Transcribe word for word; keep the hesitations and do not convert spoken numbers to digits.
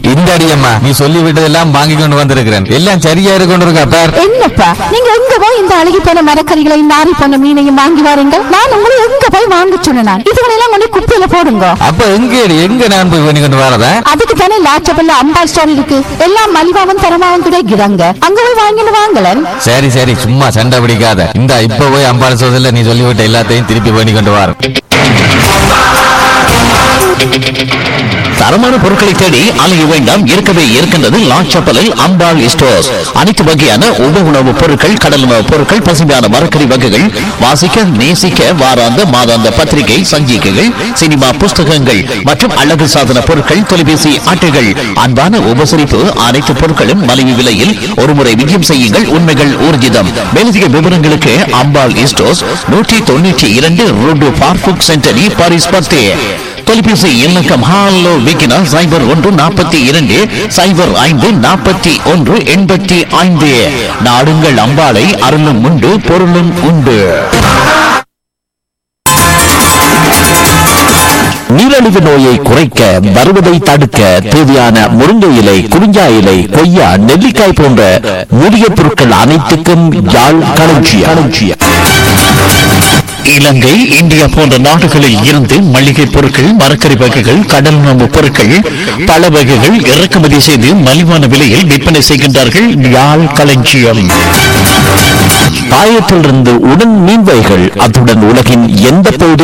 இந்த அடியம்மா நீ சொல்லி விட்டதெல்லாம் வாங்கி கொண்டு வந்திருக்கிறேன். எல்லாம் சரியா இருக்கு கொண்டு இருக்கா பார். என்னப்பா நீங்க எங்க போய் இந்த அழுகி போன மரக்கறிகளை நாரி போன மீனையும் வாங்கி வாருங்கள். நான் உங்களை எங்க போய் வாங்க சொன்னேன். இதுகளெல்லாம் கொண்டு குப்பையில போடுங்க. அப்ப எங்க எங்க நான் போய் பண்ணி கொண்டு வரதா? அதுக்கு தானே லாச்சபல்ல அம்பாள் ஸ்டோர் இருக்கு. எல்லாம் மலிவாவும் தரமாவும் கிடைக்கிறாங்க. அங்க போய் வாங்கிட்டு வாங்கலன். சரி சரி சும்மா சண்டை பிடிக்காத. இந்த இப்ப போய் அம்பாள் ஸ்டோர்ல நீ சொல்லிவிட்ட எல்லாத்தையும் திருப்பி பண்ணி கொண்டு வர. தரமான பொருட்களை தேடி அலைய வேண்டாம். இருக்கவே இருக்கின்றது லாச்சப்பலில் அம்பாள் ஸ்டோர்ஸ். அனைத்து வகையான உப உணவுப் பொருட்கள், கடல் உணவுப் பொருட்கள், பசுமையான மரக்கறி வகைகள், வாசிக்க நேசிக்க வாராந்த மாதாந்த பத்திரிகை சஞ்சிகைகள், சினிமா புஸ்தகங்கள் மற்றும் அழகு சாதன பொருட்கள், தொலைபேசி அட்டைகள், அன்பான உபசரிப்பு, அனைத்து பொருட்களும் மலிவு விலையில் ஒருமுறை விஜயம் செய்யுங்கள். உண்மைகள் ஊர்ஜிதம். மேலதிக விவரங்களுக்கு அம்பாள் ஸ்டோர்ஸ் நூற்றி தொண்ணூற்றி இரண்டு ரோடு பார்புக் சென்டரி பாரிஸ் பத்து. தொலைபேசி இலக்கம் ஹாலோ விக்கினா சைபர் ஒன்று நாற்பத்தி இரண்டு சைபர் ஐந்து நாற்பத்தி ஒன்று எண்பத்தி ஐந்து. நாடுங்கள் அம்பாளை, அருளும் உண்டு பொருளும் உண்டு. நீரிழிவு நோயை குறைக்க, வருவதை தடுக்க தேவையான முருங்கை இலை, குறிஞ்சா இலை, கொய்யா, நெல்லிக்காய் போன்ற மூலிகை பொருட்கள் அனைத்துக்கும் யாழ் களஞ்சியம். இலங்கை, இந்தியா போன்ற நாடுகளில் இருந்து மளிகை பொருட்கள், மரக்கறி வகைகள், கடல் உணவு பொருட்கள், பல வகைகள் இறக்குமதி செய்து மலிவான விலையில் விற்பனை செய்கின்றார்கள். யாழ் களஞ்சியம். பாயத்திலிருந்து உடன் மீன் வகைகள், அத்துடன் உலகின் எந்த பகுதியில்